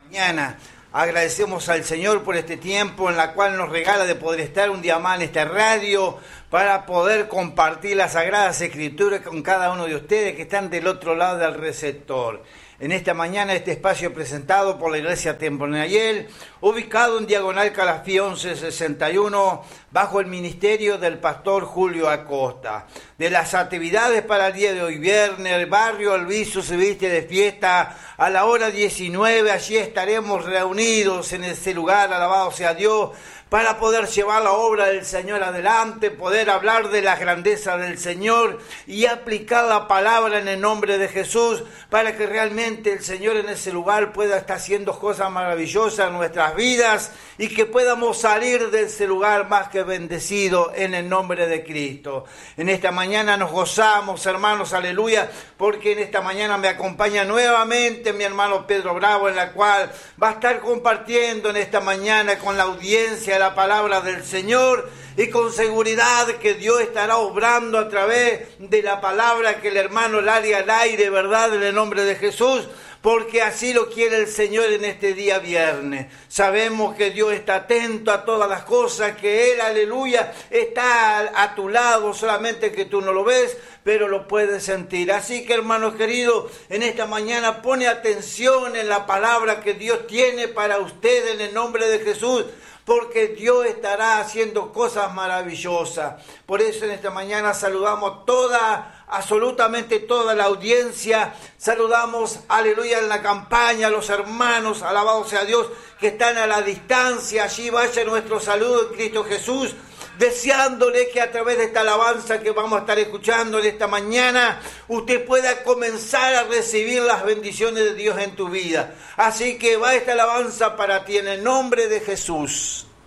Mañana agradecemos al Señor por este tiempo en la cual nos regala de poder estar un día más en esta radio para poder compartir las Sagradas Escrituras con cada uno de ustedes que están del otro lado del receptor. En esta mañana este espacio presentado por la Iglesia Templo Nayel, ubicado en Diagonal Calafía 1161, bajo el ministerio del pastor Julio Acosta. De las actividades para el día de hoy, viernes, el barrio Alviso se viste de fiesta a la hora 19, allí estaremos reunidos en ese lugar, alabado sea Dios, para poder llevar la obra del Señor adelante, poder hablar de la grandeza del Señor y aplicar la palabra en el nombre de Jesús, para que realmente el Señor en ese lugar pueda estar haciendo cosas maravillosas en nuestras vidas y que podamos salir de ese lugar más que bendecidos en el nombre de Cristo. En esta mañana nos gozamos, hermanos, aleluya, porque en esta mañana me acompaña nuevamente mi hermano Pedro Bravo, en la cual va a estar compartiendo en esta mañana con la audiencia la palabra del Señor, y con seguridad que Dios estará obrando a través de la palabra que el hermano la haga al aire, ¿verdad? En el nombre de Jesús, porque así lo quiere el Señor en este día viernes. Sabemos que Dios está atento a todas las cosas, que Él, aleluya, está a tu lado, solamente que tú no lo ves, pero lo puedes sentir. Así que, hermanos queridos, en esta mañana pone atención en la palabra que Dios tiene para usted en el nombre de Jesús, porque Dios estará haciendo cosas maravillosas. Por eso en esta mañana saludamos absolutamente toda la audiencia. Saludamos, aleluya, en la campaña, a los hermanos, alabado sea Dios, que están a la distancia. Allí vaya nuestro saludo en Cristo Jesús, deseándole que a través de esta alabanza que vamos a estar escuchando en esta mañana, usted pueda comenzar a recibir las bendiciones de Dios en tu vida. Así que va esta alabanza para ti en el nombre de Jesús.